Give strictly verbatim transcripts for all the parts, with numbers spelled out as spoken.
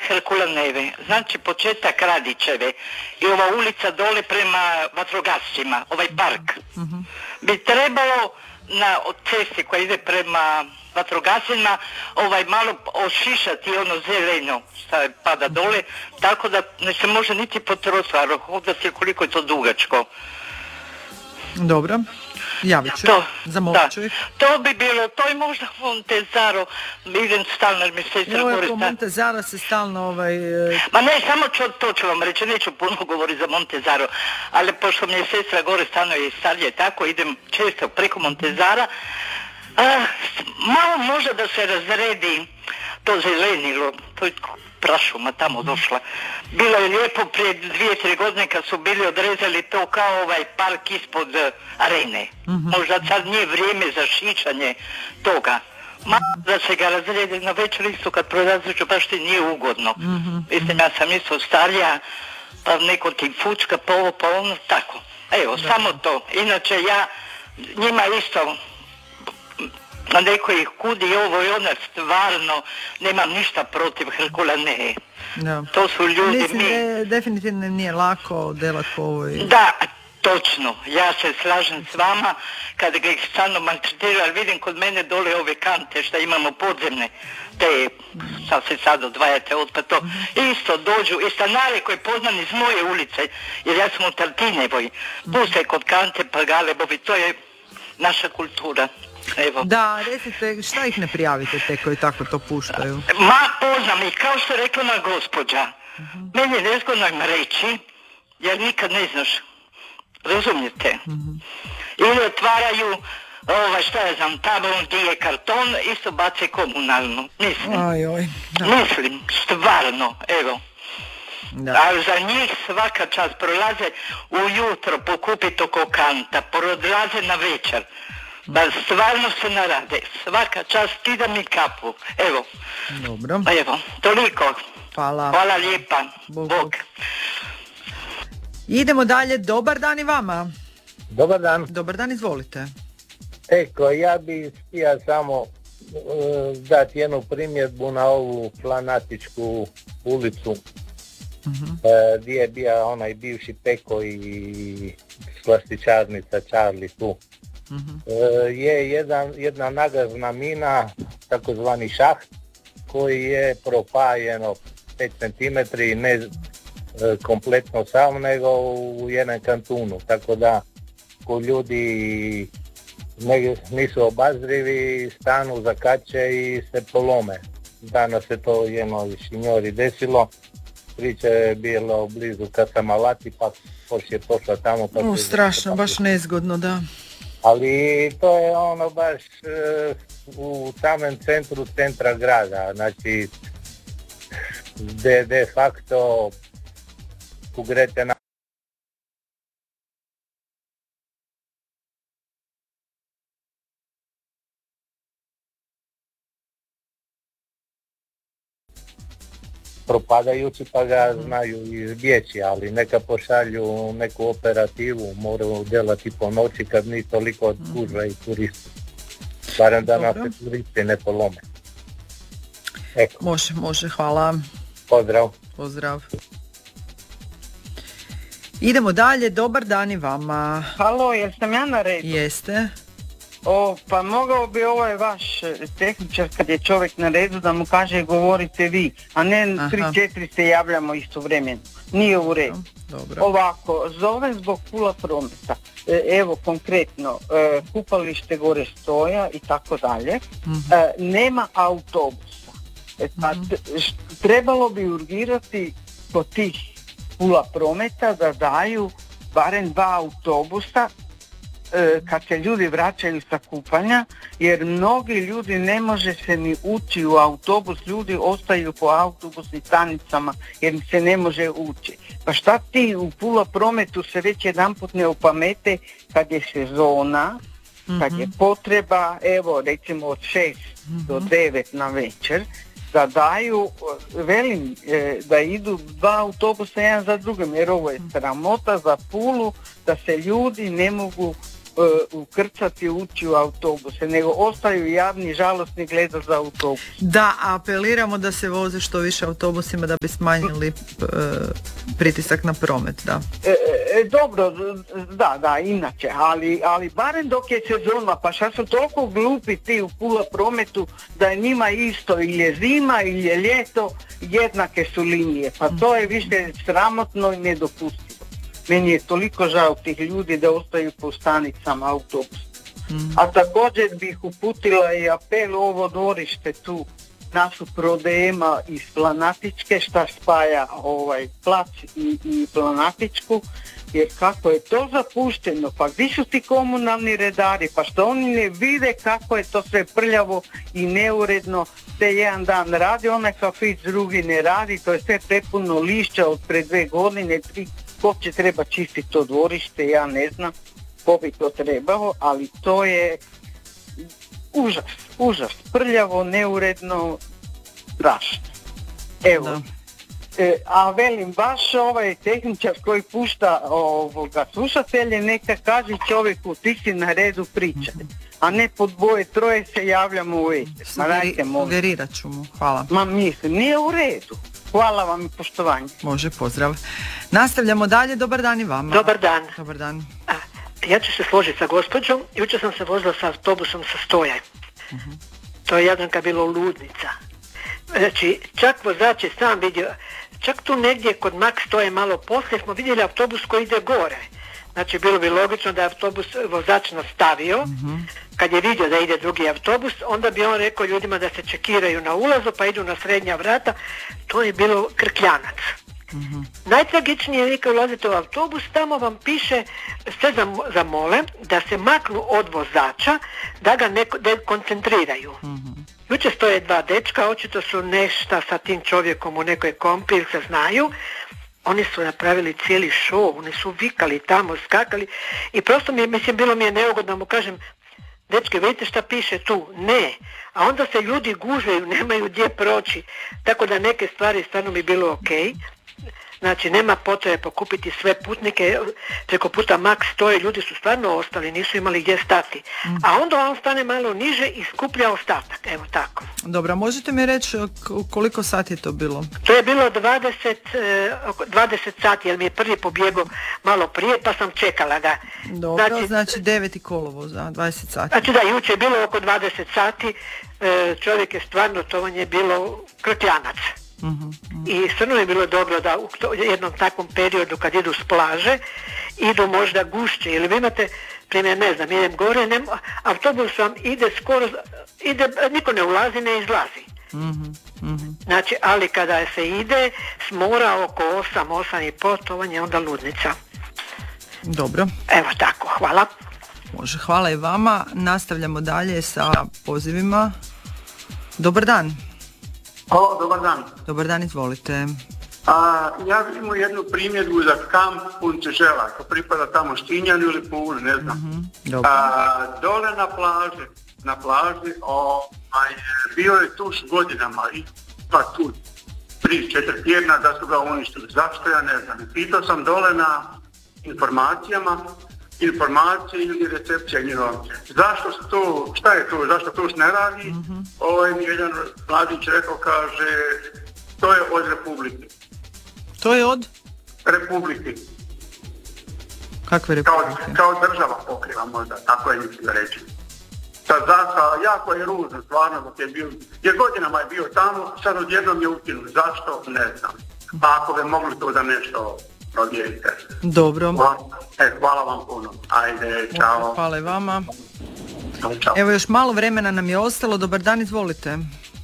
Herkulaneve, znači početak Radićeve i ova ulica dole prema vatrogascima, ovaj park, uh-huh. bi trebalo na cesti koja ide prema vatrogascima ovaj malo ošišati ono zeleno šta pada dole, tako da ne se može niti po trotoaru hodati koliko je to dugačko. Dobro. Javit ću, zamolit ću ih. To bi bilo, to je možda Montezaro, idem stalno, jer mi sestra govori... Evo, Montezaro se stalno ovaj... Ma ne, samo ću, to ću vam reći, neću puno govoriti za Montezaro, ali pošto mi je sestra gore stalno je starije, tako idem često preko Montezara, a, malo može da se razredi to zelenilo, to je prašuma tamo došla. Bilo je lijepo prije dvije, tri godine kad su bili odrezali to kao ovaj park ispod uh, arene. Mm-hmm. Možda sad nije vrijeme za šišanje toga. Malo da se ga razredi na večer isto kad prolazit baš ti nije ugodno. Mm-hmm. Mislim, ja sam isto starija, pa neko ti fučka, pa ovo, pa ono, tako. Evo, da. Samo to. Inače ja njima isto... na neko ih kudi ovo i ona stvarno nemam ništa protiv Herkulane. No. To su ljudi... Mislim, mi... de, definitivno nije lako delat po ovoj... Da, točno. Ja se slažem s vama kada ga ih stalno maltretiraju, ali vidim kod mene dole ove kante što imamo podzemne, te sad se sad odvajate otpad to. Mm-hmm. Isto dođu i stanari koji poznani iz moje ulice, jer ja sam u Tartinjevoj, puste kod kante pa Galebovi, to je naša kultura. Evo. Da, recite, šta ih ne prijavite te koji tako to puštaju? Ma, poznam ih, kao što je rekla ona gospođa. Uh-huh. Meni je nezgodno im reći, jer nikad ne znaš, razumijete? Uh-huh. Ili otvaraju, ovaj, šta ja znam, tamo gdje je karton, isto bace komunalno. Mislim, aj, oj, da. Mislim, stvarno, evo. Da. A za njih svaka čast prolaze ujutro pokupiti oko kanta, prolaze na večer. Da stvarno se narade. Svaka čast, ti da mi kapu. Evo. Dobro. Evo, toliko. Hvala. Hvala lijepa. Bog. Bog. Idemo dalje. Dobar dan i vama. Dobar dan. Dobar dan, izvolite. Eko, ja bi htio samo uh, dati jednu primjedbu na ovu Planatičku ulicu. Uh-huh. Uh, gdje je bio onaj bivši Peko i slastičarnica Charlie tu. Uh-huh. Uh, je jedan, jedna nagazna mina, takozvani šaht, koji je propajeno pet centimetri, ne uh, kompletno sam, nego u jedan kantunu, tako da ko ljudi ne, nisu obazrivi, stanu, zakače i se polome. Danas se to jednoj šinjori desilo, priča je bilo blizu Kasamalati, pa poš je pošla tamo. Pa o, strašno, baš nezgodno, da. Ali to je ono baš uh, u samom centru centra grada, znači de, de facto kugrete na propadajući pa ga znaju izbjeći, ali neka pošalju neku operativu, moraju delati po noći kad ni toliko od gužva i turisti. Barem da nas se turisti ne polome. Eko. Može, može, hvala. Pozdrav. Pozdrav. Idemo dalje, dobar dan i vama. Halo, jel sam ja na redu? Jeste. O, pa mogao bi ovaj vaš tehničar kad je čovjek na redu da mu kaže govorite vi, a ne tri četiri se javljamo istovremeno. Nije u redu. Dobro. Ovako, zovem zbog pula prometa. E, evo konkretno, e, kupalište gore stoja i tako dalje. E, nema autobusa. E, pa t- trebalo bi urgirati kod tih pula prometa da daju barem dva autobusa kad se ljudi vraćaju sa kupanja, jer mnogi ljudi ne može se ni ući u autobus, ljudi ostaju po autobusnim stanicama jer se ne može ući. Pa šta ti u pula prometu se već jedanput ne opamete kad je sezona, mm-hmm. kad je potreba, evo recimo od šest mm-hmm. do devet na večer, da daju, velim, da idu dva autobusa jedan za drugim, jer ovo je sramota za Pulu da se ljudi ne mogu ukrcati, ući u autobuse, nego ostaju javni, žalosni gleda za autobus. Da, apeliramo da se voze što više autobusima da bi smanjili e, pritisak na promet, da. E, e, dobro, da, da, inače, ali, ali barem dok je sezona, pa šta su toliko glupi ti u Pula prometu da je njima isto, ili je zima, ili je ljeto, jednake su linije, pa to je više sramotno i nedopustivo. Meni je toliko žao tih ljudi da ostaju po stanicama autobusa. Mm. A također bih uputila i apel ovo dvorište tu, našu prodejema iz Planatičke, šta spaja ovaj plac i, i Planatičku, jer kako je to zapušteno, pa gdje su ti komunalni redari, pa što oni ne vide kako je to sve prljavo i neuredno, te jedan dan radi, onaj kafić drugi ne radi, to je sve prepuno lišća od pred dve godine, tri. Ko će treba čistiti to dvorište, ja ne znam ko bi to trebao, ali to je užas, užas, prljavo, neuredno, strašno. Evo, e, a velim, baš ovaj tehničar koji pušta ovoga slušatelje, neka kaže čovjeku ti si na redu pričaj, a ne pod dvoje, troje se javljamo u eter. Sugerirat ću mu, hvala. Ma mislim, nije u redu. Hvala vam i poštovanje. Može, pozdrav. Nastavljamo dalje, dobar dan i vama. Dobar dan. Dobar dan. A, ja ću se složiti sa gospođom, jučer sam se vozila sa autobusom sa Stoje. Uh-huh. To je Jadranka bilo ludnica. Znači, čak vozač je sam vidio, čak tu negdje kod Mak Stoje malo poslije smo vidjeli autobus koji ide gore. Znači, bilo bi logično da je autobus vozač nastavio. Uh-huh. Kad je vidio da ide drugi autobus, onda bi on rekao ljudima da se čekiraju na ulazu, pa idu na srednja vrata. To je bilo Krkljanac. Uh-huh. Najtragičnije je kad ulazite u autobus, tamo vam piše, sve zamole, da se maknu od vozača, da ga ne koncentriraju. Uh-huh. Jučer stoje dva dečka, očito su nešto sa tim čovjekom u nekoj kompi, ili se znaju. Oni su napravili cijeli show, oni su vikali tamo, skakali i prosto mi je, mislim, bilo mi je neugodno, mu kažem, dečke, vidite šta piše tu? Ne. A onda se ljudi gužaju, nemaju gdje proći. Tako da neke stvari stvarno bi bilo ok. Znači, nema potrebe pokupiti sve putnike. Preko puta Mak Stoje, ljudi su stvarno ostali, nisu imali gdje stati. A onda on stane malo niže i skuplja ostatak. Evo tako. Dobro, možete mi reći koliko sati je to bilo? To je bilo dvadeset, dvadeset sati, jer mi je prvi pobjegao malo prije, pa sam čekala ga. Dobro, znači, znači deveti kolovoz, za dvadeset sati. Znači da, jučer je bilo oko dvadeset sati, čovjek je stvarno, to vam je bilo Krkljanac. Uh-huh, uh-huh. I stvarno je bilo dobro da u jednom takvom periodu kad idu s plaže idu možda gušće, ili vi imate primjer, ne znam, idem gore, ne, autobus vam ide skoro, ide, niko ne ulazi, ne izlazi. Uh-huh, uh-huh. Znači, ali kada se ide s mora oko osam, osam i pol, to vam je onda ludnica. Dobro. Evo tako, hvala. Može, hvala i vama. Nastavljamo dalje sa pozivima. Dobar dan. O, dobar dan. Dobar dan, izvolite. A, ja imam jednu primjedbu za kamp Punčežela, ako pripada tamo Štinjanu ili Puli, ne znam. Mm-hmm, A, dole na plaži, na plaži, o, a, bio je tuš godinama, i pa tu, tri, četiri tjedna da su ga uništili. Zašto, ja ne znam. Pitao sam dole na informacijama, informacije ili recepcija njihova. Zašto se to, šta je to, zašto to ne radi? Mm-hmm. Ovaj mi jedan mladić rekao, kaže, to je od Republike. To je od? Republike. Kakve Republike? Kao, kao država pokriva možda, tako je mislim da reći. Sad zašto, jako je ružno, stvarno, dok je bio, jer godinama je bio tamo, sad odjednom je ukinuli. Zašto? Ne znam. Pa ako bi mogli to da nešto provjerite. Dobro. E, hvala vam puno. Ajde, čao. Hvala i vama. Čao. Evo, još malo vremena nam je ostalo. Dobar dan, izvolite.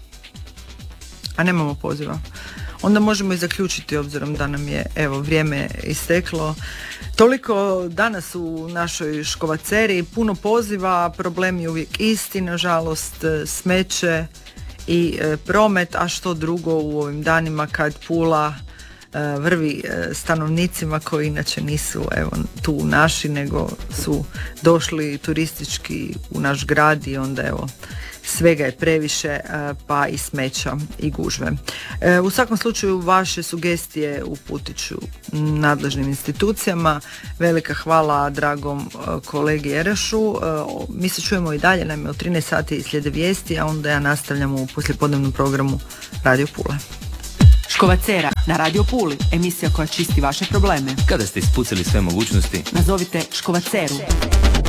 A nemamo poziva. Onda možemo i zaključiti, obzirom da nam je, evo, vrijeme isteklo. Toliko danas u našoj Škovaceri, puno poziva, problem je uvijek isti, nažalost, smeće i e, promet, a što drugo u ovim danima kad Pula e, vrvi e, stanovnicima koji inače nisu, evo, tu naši, nego su došli turistički u naš grad i onda, evo, svega je previše, pa i smeća i gužve. U svakom slučaju vaše sugestije uputit ću nadležnim institucijama. Velika hvala dragom kolegi Erašu. Mi se čujemo i dalje, naime u trinaest sati slijede vijesti, a onda ja nastavljam u poslijepodnevnom programu Radio Pule. Škovacera na Radio Puli, emisija koja čisti vaše probleme. Kada ste ispucali sve mogućnosti, nazovite Škovaceru.